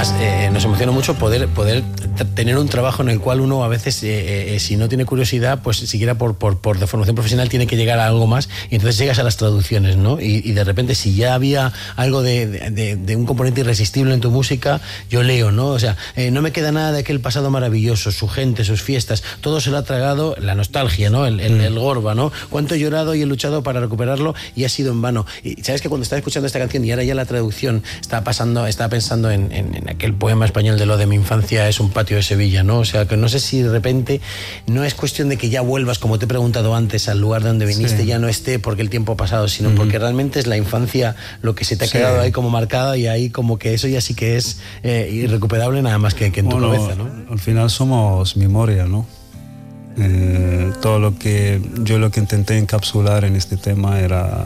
además nos emociona mucho poder tener un trabajo en el cual uno a veces, si no tiene curiosidad, pues siquiera por de formación profesional tiene que llegar a algo más, y entonces llegas a las traducciones, ¿no? Y de repente, si ya había algo de un componente irresistible en tu música, yo leo, ¿no? O sea, no me queda nada de aquel pasado maravilloso, su gente, sus fiestas, todo se lo ha tragado la nostalgia, ¿no? El gorba, ¿no? Cuánto he llorado y he luchado para recuperarlo y ha sido en vano. Y sabes que cuando estaba escuchando esta canción y ahora ya la traducción, estaba pensando en aquel poema español de lo de mi infancia es un patio de Sevilla, ¿no? O sea, que no sé si de repente no es cuestión de que ya vuelvas, como te he preguntado antes, al lugar de donde viniste, sí, ya no esté porque el tiempo ha pasado, sino porque realmente es la infancia lo que se te ha quedado ahí como marcada, y ahí como que eso ya sí que es irrecuperable, nada más que en tu cabeza, ¿no? Al final somos memoria, ¿no? Todo lo que intenté encapsular en este tema era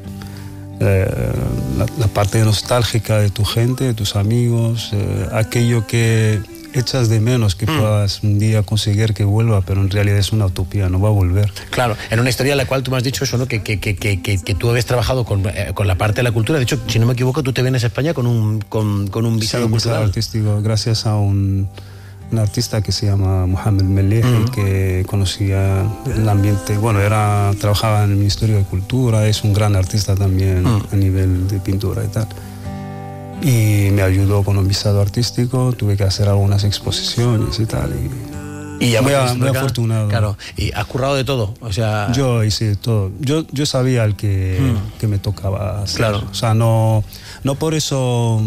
la parte nostálgica de tu gente, de tus amigos, aquello que echas de menos que puedas un día conseguir que vuelva, pero en realidad es una utopía, no va a volver. Claro, en una historia en la cual tú me has dicho eso, ¿no? Que tú habías trabajado con la parte de la cultura. De hecho, si no me equivoco, tú te vienes a España con un visado cultural. Artístico, gracias a un artista que se llama Mohamed Mellehi, que conocía el ambiente, trabajaba en el Ministerio de Cultura, es un gran artista también a nivel de pintura y tal. Y me ayudó con un visado artístico, tuve que hacer algunas exposiciones y tal. Y ya muy afortunado. Claro, y has currado de todo, o sea... Yo hice todo. Yo sabía el que me tocaba hacer. Claro. O sea, no por eso...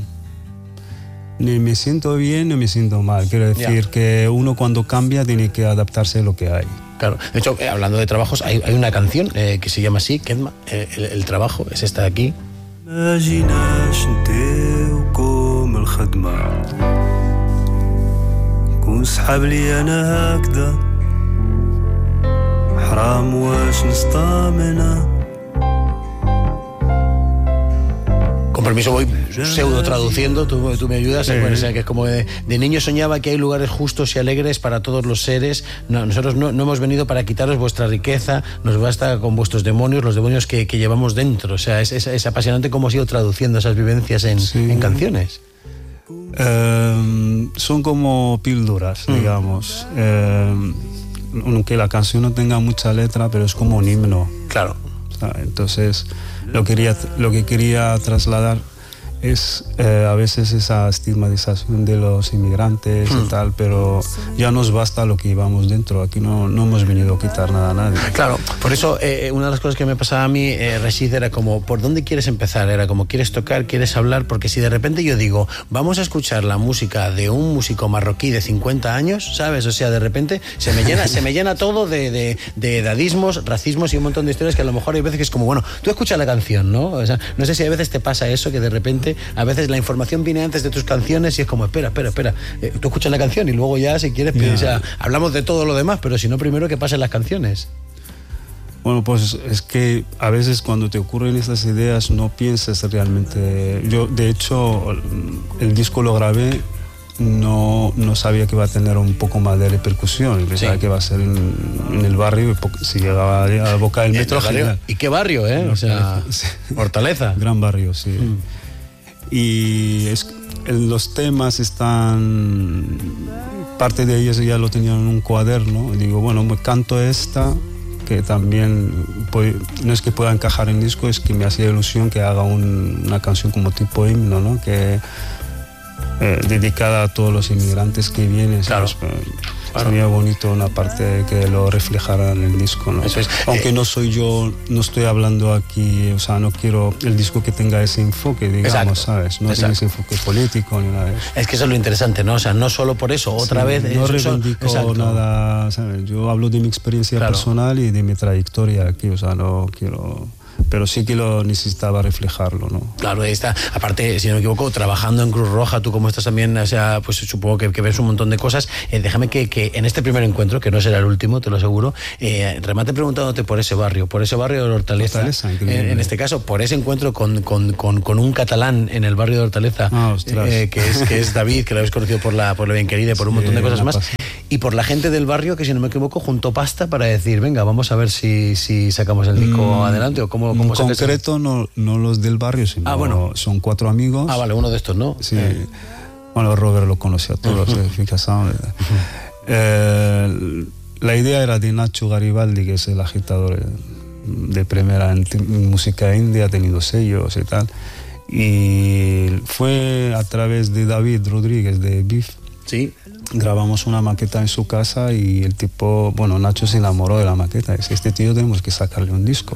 Ni me siento bien ni me siento mal. Quiero decir que uno cuando cambia tiene que adaptarse a lo que hay. Claro. De hecho, hablando de trabajos, hay una canción que se llama así, Kedma, el trabajo, es esta de aquí. Con permiso voy pseudo traduciendo, tú me ayudas. Sí. Bueno, o sea, que es como de niño soñaba que hay lugares justos y alegres para todos los seres. No, nosotros no hemos venido para quitaros vuestra riqueza, nos basta con vuestros demonios, los demonios que llevamos dentro. O sea, es apasionante cómo has ido traduciendo esas vivencias en canciones. Son como píldoras, digamos. Aunque la canción no tenga mucha letra, pero es como un himno. Claro. Entonces, lo que quería trasladar es a veces esa estigmatización de los inmigrantes y tal, pero ya nos basta lo que llevamos dentro. Aquí no hemos venido a quitar nada a nadie. Claro, por eso una de las cosas que me pasaba a mí, Rashid, era como, ¿por dónde quieres empezar? Era como, ¿quieres tocar? ¿Quieres hablar? Porque si de repente yo digo, vamos a escuchar la música de un músico marroquí de 50 años, ¿sabes? O sea, de repente se me llena todo de edadismos, racismos y un montón de historias que a lo mejor hay veces que es como, bueno, tú escuchas la canción, ¿no? O sea, no sé si a veces te pasa eso, que de repente a veces la información viene antes de tus canciones y es como, espera, tú escuchas la canción y luego ya, si quieres, o sea, hablamos de todo lo demás, pero si no, primero que pasen las canciones. Bueno, pues es que a veces cuando te ocurren estas ideas no piensas realmente. Yo, de hecho, el disco lo grabé, no sabía que iba a tener un poco más de repercusión. Pensaba que iba a ser en el barrio, si llegaba a la boca del metro. ¿Y qué barrio, O sea, Hortaleza. Gran barrio, sí. Y los temas están, parte de ellos ya lo tenían en un cuaderno. Y digo, bueno, me canto esta, que también no es que pueda encajar en disco, es que me hacía ilusión que haga una canción como tipo himno, ¿no? Que dedicada a todos los inmigrantes que vienen. Claro. Sería bonito una parte que lo reflejara en el disco, ¿no? Eso es. Aunque no soy yo, no estoy hablando aquí, o sea, no quiero el disco que tenga ese enfoque, digamos, ¿sabes? No tiene ese enfoque político ni nada de eso. Es que eso es lo interesante, ¿no? O sea, no solo por eso, otra vez... No reivindico nada, ¿sabes? Yo hablo de mi experiencia personal y de mi trayectoria aquí, o sea, no quiero... Pero sí que lo necesitaba reflejarlo, ¿no? Claro, ahí está. Aparte, si no me equivoco, trabajando en Cruz Roja, tú como estás también, o sea, pues supongo que ves un montón de cosas. Déjame que en este primer encuentro, que no será el último, te lo aseguro, remate preguntándote por ese barrio de Hortaleza. En este caso, por ese encuentro con un catalán en el barrio de Hortaleza, que es David, que lo habéis conocido por la bien querida y por un montón de cosas más. Y por la gente del barrio que, si no me equivoco, juntó pasta para decir, venga, vamos a ver si sacamos el disco adelante, o cómo en concreto no los del barrio, sino son 4 amigos. Vale, uno de estos, ¿no? Sí. Bueno, Robert lo conoció a todos, Fika Sound. La idea era de Nacho Garibaldi, que es el agitador de primera en música india, ha tenido sellos y tal. Y fue a través de David Rodríguez de Beef. Sí. Grabamos una maqueta en su casa y el tipo, bueno, Nacho se enamoró de la maqueta. Dice, este tío tenemos que sacarle un disco.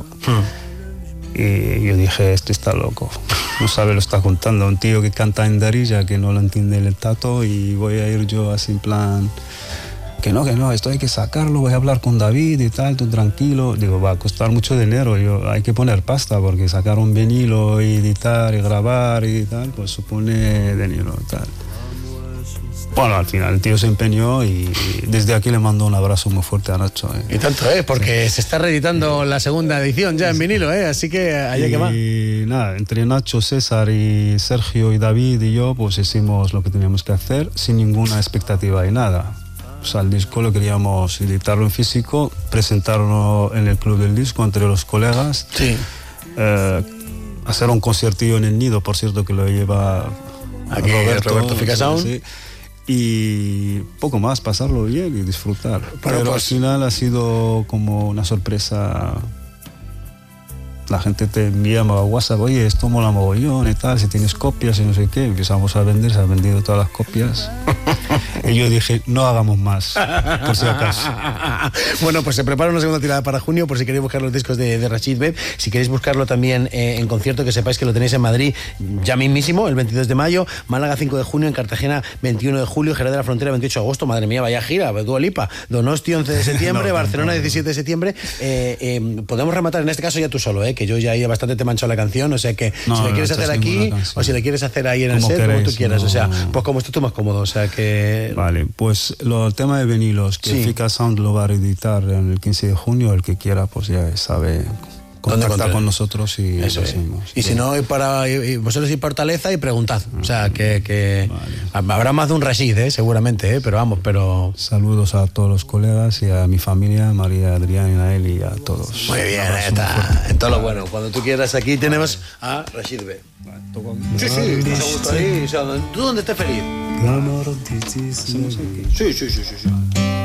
Y yo dije, este está loco, no sabe lo está contando. Un tío que canta en Darija, que no lo entiende el tato, y voy a ir yo así en plan, que no, esto hay que sacarlo, voy a hablar con David y tal, tú tranquilo. Digo, va a costar mucho dinero, hay que poner pasta, porque sacar un vinilo y editar y grabar y tal, pues supone dinero y tal. Bueno, al final el tío se empeñó y desde aquí le mando un abrazo muy fuerte a Nacho. Y tanto, porque se está reeditando la segunda edición ya en vinilo, así que allá que va. Y nada, entre Nacho, César y Sergio y David y yo, pues hicimos lo que teníamos que hacer sin ninguna expectativa y nada. O sea, el disco lo queríamos editarlo en físico, presentarlo en el Club del Disco entre los colegas. Sí. Hacer un conciertillo en el Nido, por cierto, que lo lleva aquí Roberto Fika Sound. Sí. Y poco más, pasarlo bien y disfrutar. Pero al final ha sido como una sorpresa. La gente te envía a WhatsApp, oye, esto mola mogollón y tal, si tienes copias y no sé qué. Empezamos a vender, se han vendido todas las copias. Y yo dije, no hagamos más, por si acaso. Bueno, pues se prepara una segunda tirada para junio, por si queréis buscar los discos de Rachid Beb. Si queréis buscarlo también en concierto, que sepáis que lo tenéis en Madrid ya mismísimo, el 22 de mayo, Málaga 5 de junio, en Cartagena 21 de julio, Jerez de la Frontera 28 de agosto, madre mía, vaya gira, Dua Lipa, Donosti 11 de septiembre, Barcelona 17 de septiembre. Podemos rematar en este caso ya tú solo, que yo ya he bastante te manchado la canción, o sea que si la quieres hacer aquí o si la quieres hacer ahí en el set, como tú quieras, o sea, pues como estés tú más cómodo, o sea que... Vale, pues el tema de vinilos, que Fika Sound lo va a reeditar en el 15 de junio, el que quiera pues ya sabe contactar con nosotros y eso lo hacemos. Y si no, vosotros ir por Fortaleza y preguntad, o sea que vale. Habrá más de un Rashid, seguramente, pero vamos, pero... Saludos a todos los colegas y a mi familia, María, Adrián y Nael y a todos. Muy bien, está en todo lo bueno. Cuando tú quieras, aquí tenemos a Rashid Beb. Sí, nos gusta ahí. O sea, ¿tú dónde estés feliz? Sí.